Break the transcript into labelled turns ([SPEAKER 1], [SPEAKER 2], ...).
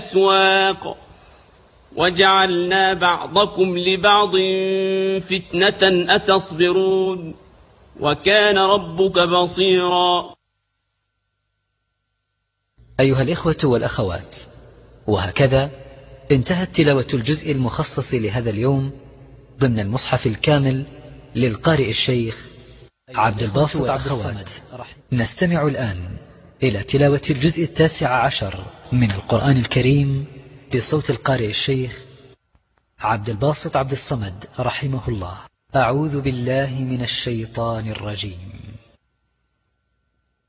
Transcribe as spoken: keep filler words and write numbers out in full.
[SPEAKER 1] الأسواق وجعلنا بعضكم لبعض فتنة أتصبرون وكان ربك بصيرا.
[SPEAKER 2] أيها الإخوة والأخوات، وهكذا انتهت تلاوة الجزء المخصص لهذا اليوم ضمن المصحف الكامل للقارئ الشيخ عبد الباسط عبد الصمد. نستمع الآن إلى تلاوة الجزء التاسع عشر من القرآن الكريم بصوت القارئ الشيخ عبد الباسط عبد الصمد رحمه الله. أعوذ بالله من الشيطان الرجيم.